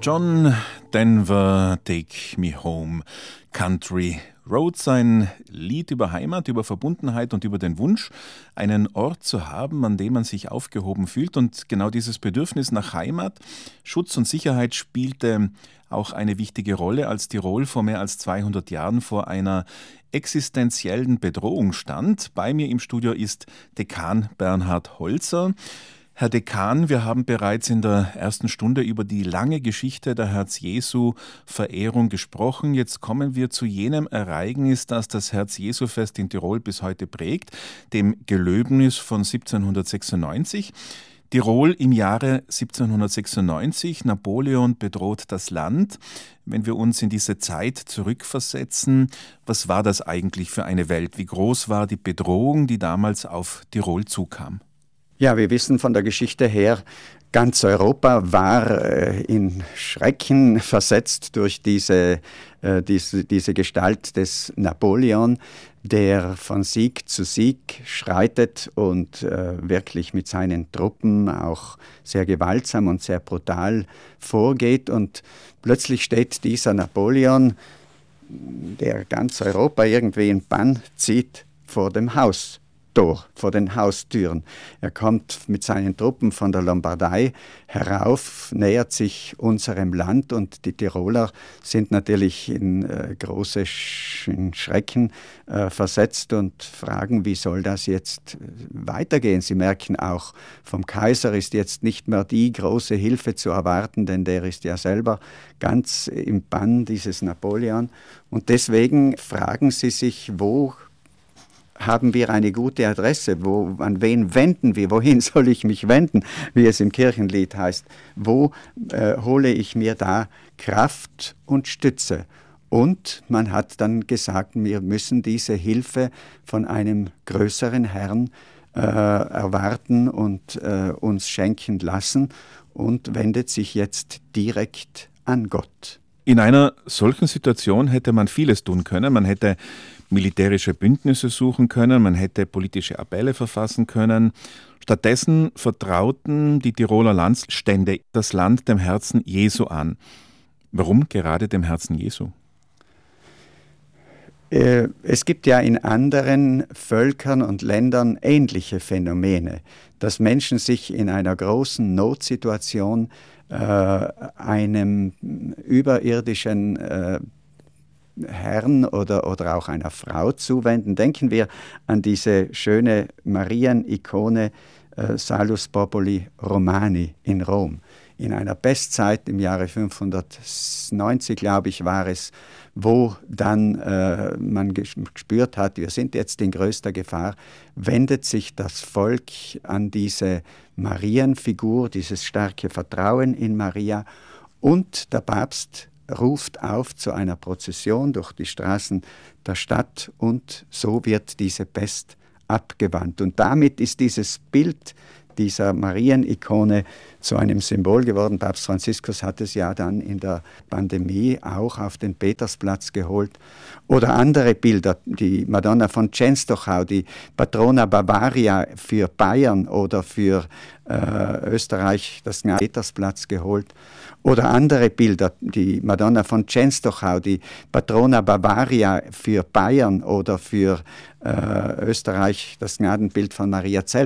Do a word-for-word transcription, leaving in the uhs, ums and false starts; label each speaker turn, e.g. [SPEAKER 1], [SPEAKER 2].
[SPEAKER 1] John Denver, Take Me Home, Country Roads, ein Lied über Heimat, über Verbundenheit und über den Wunsch, einen Ort zu haben, an dem man sich aufgehoben fühlt. Und genau dieses Bedürfnis nach Heimat, Schutz und Sicherheit spielte auch eine wichtige Rolle, als Tirol vor mehr als zweihundert Jahren vor einer existenziellen Bedrohung stand. Bei mir im Studio ist Dekan Bernhard Holzer. Herr Dekan, wir haben bereits in der ersten Stunde über die lange Geschichte der Herz-Jesu-Verehrung gesprochen. Jetzt kommen wir zu jenem Ereignis, das das Herz-Jesu-Fest in Tirol bis heute prägt, dem Gelöbnis von siebzehnhundertsechsundneunzig. Tirol im Jahre siebzehnhundertsechsundneunzig, Napoleon bedroht das Land. Wenn wir uns in diese Zeit zurückversetzen, was war das eigentlich für eine Welt? Wie groß war die Bedrohung, die damals auf Tirol zukam?
[SPEAKER 2] Ja, wir wissen von der Geschichte her, ganz Europa war äh, in Schrecken versetzt durch diese, äh, diese, diese Gestalt des Napoleon, der von Sieg zu Sieg schreitet und äh, wirklich mit seinen Truppen auch sehr gewaltsam und sehr brutal vorgeht. Und plötzlich steht dieser Napoleon, der ganz Europa irgendwie in Bann zieht, vor dem Haus. Tor, vor den Haustüren. Er kommt mit seinen Truppen von der Lombardei herauf, nähert sich unserem Land und die Tiroler sind natürlich in äh, große Sch in Schrecken äh, versetzt und fragen, wie soll das jetzt weitergehen? Sie merken auch, vom Kaiser ist jetzt nicht mehr die große Hilfe zu erwarten, denn der ist ja selber ganz im Bann dieses Napoleon. Und deswegen fragen sie sich, wo haben wir eine gute Adresse? Wo, an wen wenden wir? Wohin soll ich mich wenden? Wie es im Kirchenlied heißt. Wo äh, hole ich mir da Kraft und Stütze? Und man hat dann gesagt, wir müssen diese Hilfe von einem größeren Herrn äh, erwarten und äh, uns schenken lassen und wendet sich jetzt direkt an Gott.
[SPEAKER 1] In einer solchen Situation hätte man vieles tun können. Man hätte militärische Bündnisse suchen können, man hätte politische Appelle verfassen können. Stattdessen vertrauten die Tiroler Landstände das Land dem Herzen Jesu an. Warum gerade dem Herzen Jesu?
[SPEAKER 2] Es gibt ja in anderen Völkern und Ländern ähnliche Phänomene, dass Menschen sich in einer großen Notsituation äh, einem überirdischen äh, Herrn oder, oder auch einer Frau zuwenden. Denken wir an diese schöne Marienikone äh, Salus Populi Romani in Rom. In einer Bestzeit im Jahre fünfhundertneunzig, glaube ich, war es, wo dann äh, man gespürt hat, wir sind jetzt in größter Gefahr, wendet sich das Volk an diese Marienfigur, dieses starke Vertrauen in Maria, und der Papst ruft auf zu einer Prozession durch die Straßen der Stadt und so wird diese Pest abgewandt. Und damit ist dieses Bild dieser Marienikone zu einem Symbol geworden. Papst Franziskus hat es ja dann in der Pandemie auch auf den Petersplatz geholt. Oder andere Bilder, die Madonna von Częstochow, die Patrona Bavaria für Bayern oder für äh, Österreich, das Petersplatz geholt. Oder andere Bilder, die Madonna von Częstochow, die Patrona Bavaria für Bayern oder für äh, Österreich, das Gnadenbild von Maria Zell.